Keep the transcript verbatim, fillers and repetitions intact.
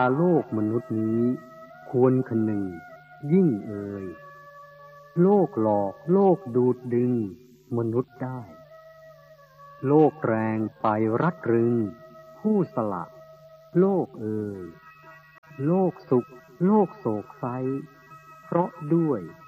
โลกมนุษย์นี้ควรคนึงยิ่งเอ่ยโลกหลอกโลกดูดดึงมนุษย์ได้โลกแรงไปรัดรึงผู้สละโลกเอ่ยโลกสุขโลกโศกไซเพราะด้วย